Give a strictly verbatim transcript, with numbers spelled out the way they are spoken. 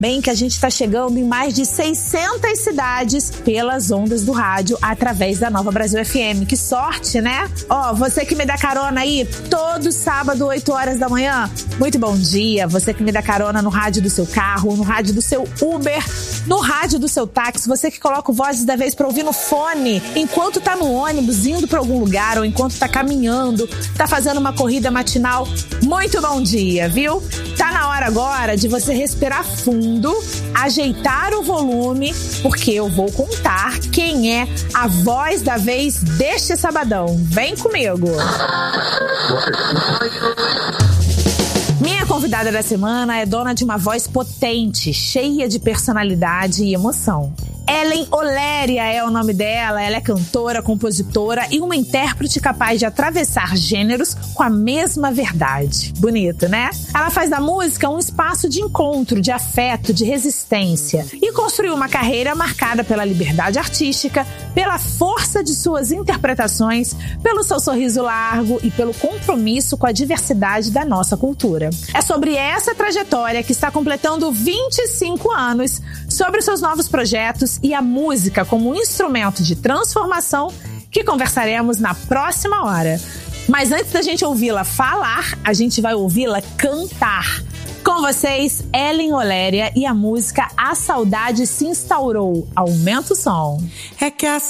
Bem que a gente está chegando em mais de seiscentas cidades pelas ondas do rádio através da Nova Brasil F M. Que sorte, né? Ó, você que me dá carona aí todo sábado, oito horas da manhã, muito bom dia. Você que me dá carona no rádio do seu carro, no rádio do seu Uber, no rádio do seu táxi, você que coloca o Vozes da Vez pra ouvir no fone enquanto tá no ônibus, indo pra algum lugar, ou enquanto tá caminhando, tá fazendo uma corrida matinal, muito bom dia, viu? Tá na hora agora de você respirar fundo, ajeitar o volume, porque eu vou contar quem é a voz da vez deste sabadão. Vem comigo! Minha convidada da semana é dona de uma voz potente, cheia de personalidade e emoção. Ellen Oléria é o nome dela, ela é cantora, compositora e uma intérprete capaz de atravessar gêneros com a mesma verdade. Bonito, né? Ela faz da música um espaço de encontro, de afeto, de resistência e construiu uma carreira marcada pela liberdade artística, pela força de suas interpretações, pelo seu sorriso largo e pelo compromisso com a diversidade da nossa cultura. É sobre essa trajetória que está completando vinte e cinco anos, sobre seus novos projetos e a música como um instrumento de transformação que conversaremos na próxima hora. Mas antes da gente ouvi-la falar, a gente vai ouvi-la cantar. Com vocês, Ellen Oléria e a música A Saudade Se Instaurou. Aumenta o som. É que a